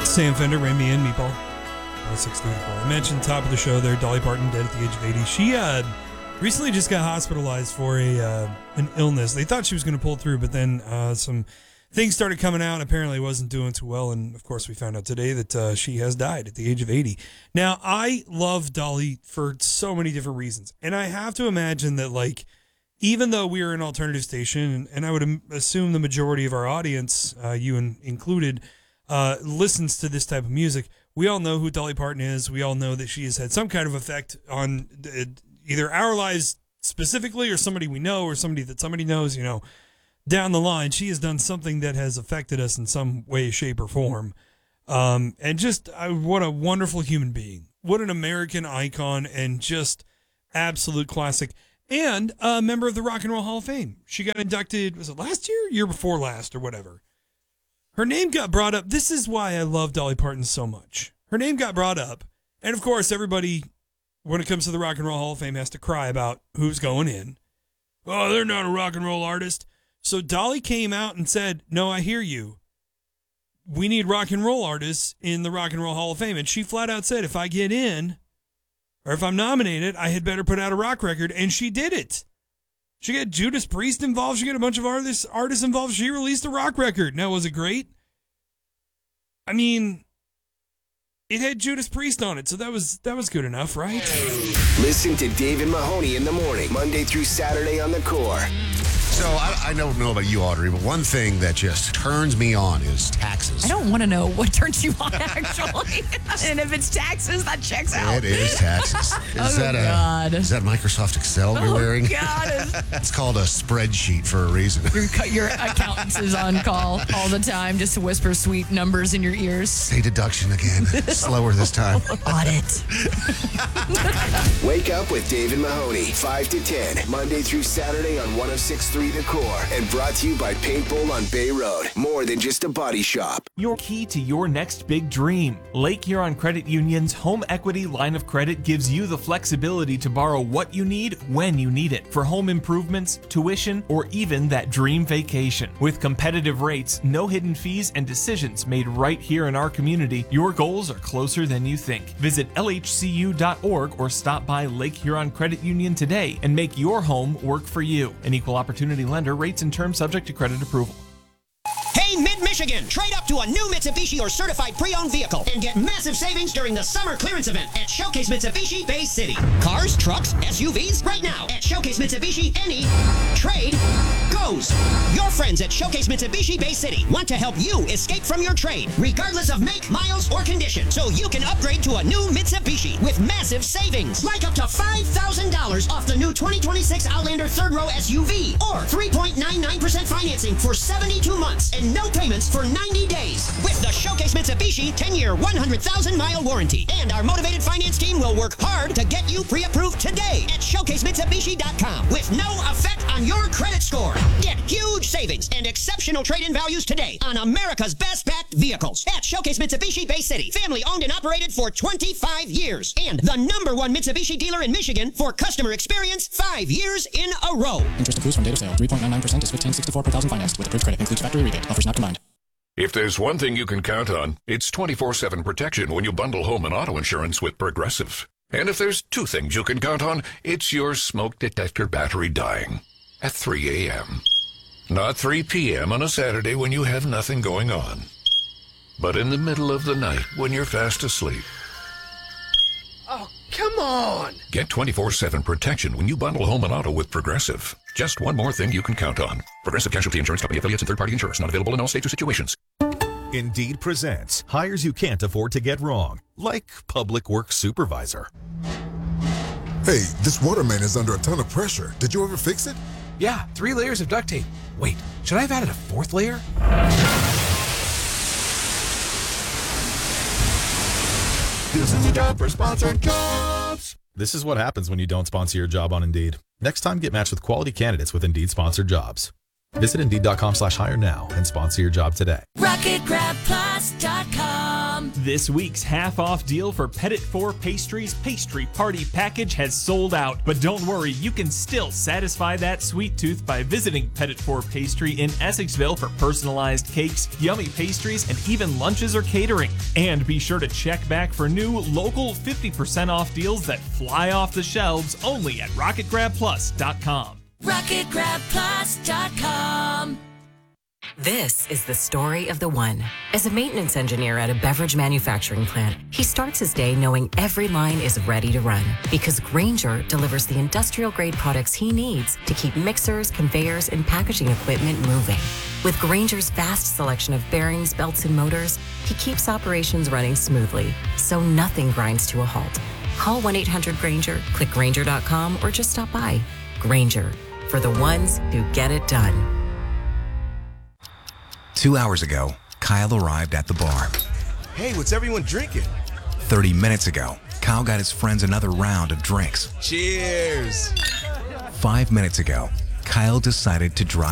Sam Fender, Remy, and Meatball. 634. I mentioned top of the show there, Dolly Parton dead at the age of 80. She recently just got hospitalized for an illness. They thought she was going to pull through, but then some things started coming out. Apparently wasn't doing too well, and of course we found out today that she has died at the age of 80. Now, I love Dolly for so many different reasons, and I have to imagine that, like, even though we are an alternative station, and I would assume the majority of our audience, you included, listens to this type of music, we all know who Dolly Parton is. We all know that she has had some kind of effect on either our lives specifically or somebody we know or somebody that somebody knows, you know, down the line. She has done something that has affected us in some way, shape, or form. And just what a wonderful human being. What an American icon and just absolute classic. And a member of the Rock and Roll Hall of Fame. She got inducted, was it last year? Year before last or whatever. Her name got brought up. This is why I love Dolly Parton so much. Her name got brought up. And, of course, everybody, when it comes to the Rock and Roll Hall of Fame, has to cry about who's going in. Oh, they're not a rock and roll artist. So Dolly came out and said, no, I hear you. We need rock and roll artists in the Rock and Roll Hall of Fame. And she flat out said, if I get in, or if I'm nominated, I had better put out a rock record. And she did it. She got Judas Priest involved. She got a bunch of artists involved. She released a rock record. Now, was it great? I mean, it had Judas Priest on it, so that was good enough, right? Listen to David Mahoney in the morning, Monday through Saturday on The Core. So I don't know about you, Audrey, but one thing that just turns me on is taxes. I don't want to know what turns you on, actually. And if it's taxes, that checks out. It is taxes. Is that Microsoft Excel you're wearing? God. It's called a spreadsheet for a reason. Your accountant is on call all the time just to whisper sweet numbers in your ears. Say deduction again. Slower this time. Audit. Wake up with David Mahoney, 5 to 10, Monday through Saturday on 106.3 The Core, and brought to you by Paintball on Bay Road. More than just a body shop. Your key to your next big dream. Lake Huron Credit Union's home equity line of credit gives you the flexibility to borrow what you need when you need it for home improvements, tuition, or even that dream vacation. With competitive rates, no hidden fees, and decisions made right here in our community, your goals are closer than you think. Visit lhcu.org or stop by Lake Huron Credit Union today and make your home work for you. An equal opportunity lender. Rates and terms subject to credit approval. Hey, Mid-Michigan! Trade up to a new Mitsubishi or certified pre-owned vehicle and get massive savings during the summer clearance event at Showcase Mitsubishi Bay City. Cars, trucks, SUVs, right now at Showcase Mitsubishi, any trade goes. Your friends at Showcase Mitsubishi Bay City want to help you escape from your trade, regardless of make, miles, or condition, so you can upgrade to a new Mitsubishi with massive savings, like up to $5,000 off the new 2026 Outlander third row SUV, or 3.99% financing for 72 months and no payments for 90 days. With the Showcase Mitsubishi 10-year, 100,000-mile warranty. And our motivated finance team will work hard to get you pre-approved today at ShowcaseMitsubishi.com with no effect on your credit score. Get huge savings and exceptional trade-in values today on America's best-backed vehicles at Showcase Mitsubishi Bay City. Family owned and operated for 25 years. And the #1 Mitsubishi dealer in Michigan for customer experience 5 years in a row. Interest accrues from date of sale. 3.99% is $15.64 per thousand financed with approved credit. Includes factory rebate. Offers not combined. If there's one thing you can count on, it's 24/7 protection when you bundle home and auto insurance with Progressive. And if there's two things you can count on, it's your smoke detector battery dying at 3 a.m. Not 3 p.m. on a Saturday when you have nothing going on, but in the middle of the night when you're fast asleep. Oh, come on! Get 24/7 protection when you bundle home and auto with Progressive. Just one more thing you can count on. Progressive Casualty Insurance Company affiliates and third-party insurers. Not available in all states or situations. Indeed presents hires you can't afford to get wrong, like public works supervisor. Hey, this water main is under a ton of pressure. Did you ever fix it? Yeah, 3 layers of duct tape. Wait, should I have added a 4th layer? This is a job for sponsored jobs. This is what happens when you don't sponsor your job on Indeed. Next time, get matched with quality candidates with Indeed sponsored jobs. Visit Indeed.com/hire now and sponsor your job today. RocketGrabPlus.com. This week's half-off deal for Petit Four Pastries Pastry Party Package has sold out. But don't worry, you can still satisfy that sweet tooth by visiting Petit Four Pastry in Essexville for personalized cakes, yummy pastries, and even lunches or catering. And be sure to check back for new local 50% off deals that fly off the shelves only at RocketGrabPlus.com. RocketGrabPlus.com. This is the story of the one. As a maintenance engineer at a beverage manufacturing plant, he starts his day knowing every line is ready to run because Grainger delivers the industrial-grade products he needs to keep mixers, conveyors, and packaging equipment moving. With Grainger's vast selection of bearings, belts, and motors, he keeps operations running smoothly, so nothing grinds to a halt. Call 1-800-GRAINGER, click Grainger.com, or just stop by. Grainger, for the ones who get it done. 2 hours ago, Kyle arrived at the bar. Hey, what's everyone drinking? 30 minutes ago, Kyle got his friends another round of drinks. Cheers! 5 minutes ago, Kyle decided to drive